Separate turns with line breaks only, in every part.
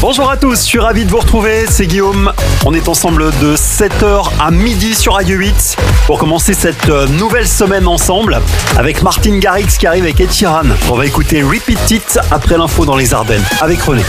Bonjour à tous, je suis ravi de vous retrouver, c'est Guillaume. On est ensemble de 7h à midi sur Radio 8 pour commencer cette nouvelle semaine ensemble avec Martin Garrix qui arrive avec Ed Sheeran. On va écouter Repeat It après l'info dans les Ardennes avec René.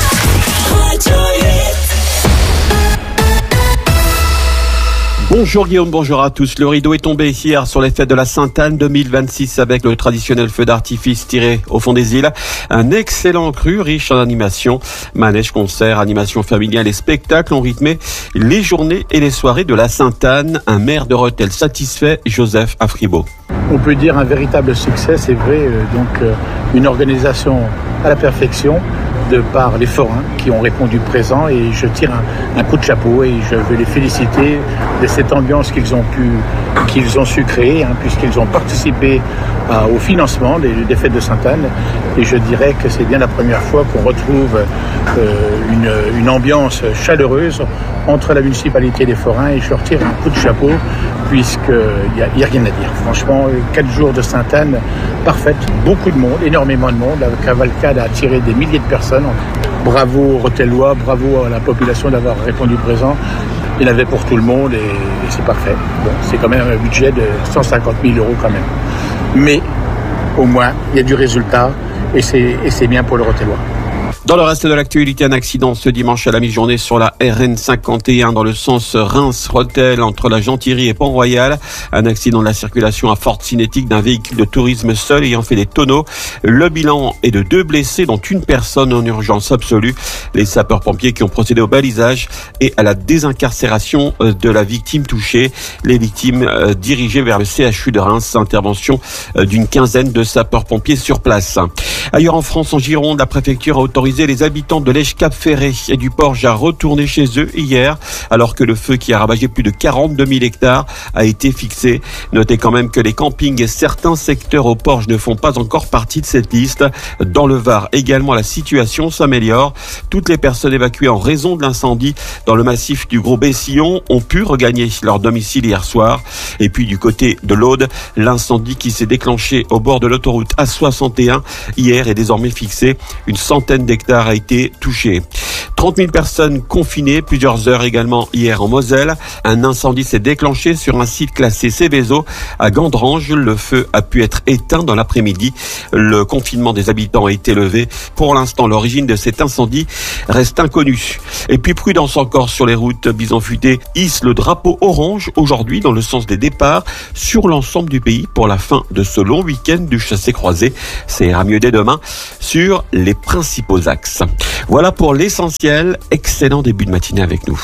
Bonjour Guillaume, bonjour à tous. Le rideau est tombé hier sur les fêtes de la Sainte-Anne 2026 avec le traditionnel feu d'artifice tiré au fond des îles. Un excellent cru riche en animation. Manège, concerts, animations familiales et spectacles ont rythmé les journées et les soirées de la Sainte-Anne. Un maire de Rethel satisfait, Joseph Afribault.
On peut dire un véritable succès, c'est vrai. Une organisation à la perfection de par les forains qui ont répondu présent et je tire un coup de chapeau et je veux les féliciter de cette ambiance qu'ils ont su créer puisqu'ils ont participé au financement des fêtes de Sainte-Anne et je dirais que c'est bien la première fois qu'on retrouve une ambiance chaleureuse entre la municipalité et les forains et je leur tire un coup de chapeau puisqu'il n'y a rien à dire. Franchement, 4 jours de Sainte-Anne, parfaite, beaucoup de monde, énormément de monde. La cavalcade a attiré des milliers de personnes. Bravo aux Rethellois, bravo à la population d'avoir répondu présent. Il y en avait pour tout le monde et c'est parfait. Bon, c'est quand même un budget de 150 000 € quand même. Mais au moins, il y a du résultat et c'est bien pour le Rethellois.
Dans le reste de l'actualité, un accident ce dimanche à la mi-journée sur la RN 51 dans le sens Reims-Rethel entre la Gentilly et Pont-Royal. Un accident de la circulation à forte cinétique d'un véhicule de tourisme seul ayant fait des tonneaux. Le bilan est de 2 blessés dont une personne en urgence absolue. Les sapeurs-pompiers qui ont procédé au balisage et à la désincarcération de la victime touchée. Les victimes dirigées vers le CHU de Reims. Intervention d'une quinzaine de sapeurs-pompiers sur place. Ailleurs en France, en Gironde, la préfecture a autorisé les habitants de l'Èche-Cap-Ferré et du Porge à retourner chez eux hier, alors que le feu qui a ravagé plus de 42 000 hectares a été fixé. Notez quand même que les campings et certains secteurs au Porge ne font pas encore partie de cette liste. Dans le Var également, la situation s'améliore. Toutes les personnes évacuées en raison de l'incendie dans le massif du Gros-Bessillon ont pu regagner leur domicile hier soir. Et puis du côté de l'Aude, l'incendie qui s'est déclenché au bord de l'autoroute A61 hier est désormais fixé. Une centaine d'hectares a été touché. 30 000 personnes confinées, plusieurs heures également hier en Moselle. Un incendie s'est déclenché sur un site classé Céveso à Gandrange. Le feu a pu être éteint dans l'après-midi. Le confinement des habitants a été levé. Pour l'instant, l'origine de cet incendie reste inconnue. Et puis prudence encore sur les routes. Bison Futé hisse le drapeau orange aujourd'hui dans le sens des départs sur l'ensemble du pays pour la fin de ce long week-end du chassé-croisé. Ça ira mieux dès demain sur les principaux axes. Voilà pour l'essentiel. Excellent début de matinée avec nous.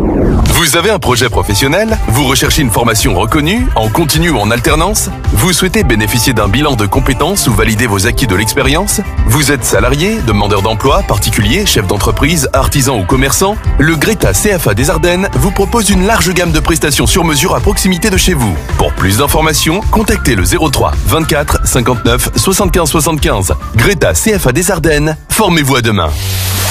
Vous avez un projet professionnel? Vous recherchez une formation reconnue, en continu ou en alternance? Vous souhaitez bénéficier d'un bilan de compétences ou valider vos acquis de l'expérience? Vous êtes salarié, demandeur d'emploi, particulier, chef d'entreprise, artisan ou commerçant? Le Greta CFA des Ardennes vous propose une large gamme de prestations sur mesure à proximité de chez vous. Pour plus d'informations, contactez le 03 24 59 75 75. Greta CFA des Ardennes, formez-vous à demain.